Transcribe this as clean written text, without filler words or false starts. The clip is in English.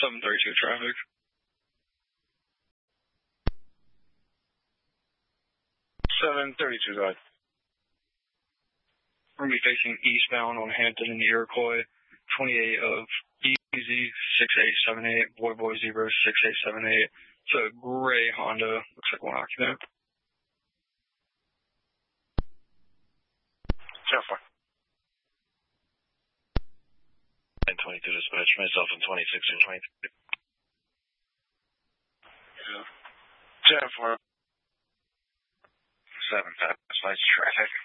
732 traffic. 732, go ahead. We're going to be facing eastbound on Hampton and Iroquois, 28 of Easy 6878, Boy 06878. It's a gray Honda, looks like one occupant. 10-4. 10-22 dispatch, myself in 26 and 23. Yeah. 10-4. 7 fast lights traffic.